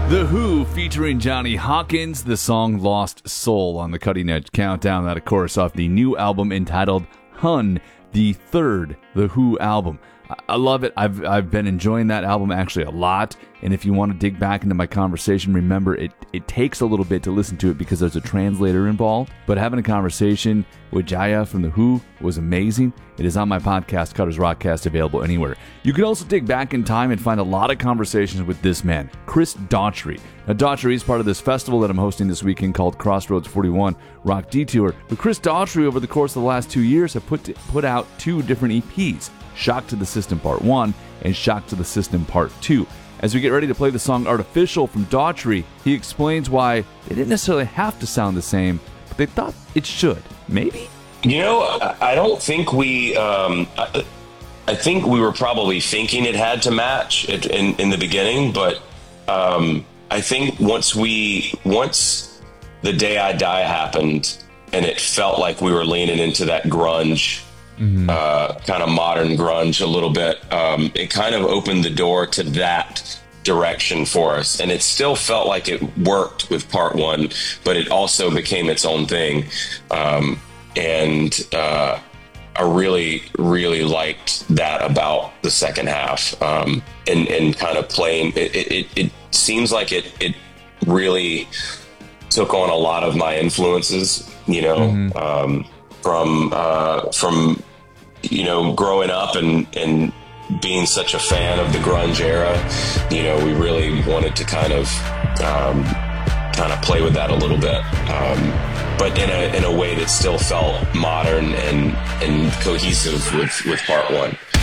The Who featuring Johnny Hawkins, the song Lost Soul on the Cutting Edge Countdown. That, of course, off the new album entitled Hun, the third The Who album. I love it. I've been enjoying that album actually a lot. And if you want to dig back into my conversation, remember it takes a little bit to listen to it because there's a translator involved. But having a conversation with Jaya from The Who was amazing. It is on my podcast, Cutter's Rockcast, available anywhere. You can also dig back in time and find a lot of conversations with this man, Chris Daughtry. Now, Daughtry is part of this festival that I'm hosting this weekend called Crossroads 41 Rock Detour. But Chris Daughtry, over the course of the last 2 years, have put out 2 different EPs. Shock to the System Part 1 and Shock to the System Part 2. As we get ready to play the song Artificial from Daughtry, he explains why they didn't necessarily have to sound the same, but they thought it should. Maybe? You know, I don't think we... I think we were probably thinking it had to match in the beginning, but I think once The Day I Die happened and it felt like we were leaning into that grunge, kind of modern grunge a little bit, it kind of opened the door to that direction for us. And it still felt like it worked with part 1, but it also became its own thing. I really, really liked that about the second half, and kind of playing. It seems like it really took on a lot of my influences, you know, from you know, growing up and being such a fan of the grunge era. You know, we really wanted to kind of play with that a little bit, but in a way that still felt modern and cohesive with part 1.